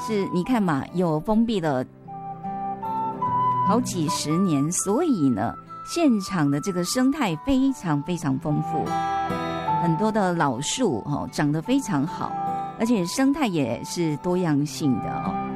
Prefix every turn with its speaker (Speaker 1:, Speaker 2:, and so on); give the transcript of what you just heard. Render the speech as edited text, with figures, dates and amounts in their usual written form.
Speaker 1: 是你看嘛，有封闭了好几十年，所以呢，现场的这个生态非常非常丰富，很多的老树长得非常好，而且生态也是多样性的哦。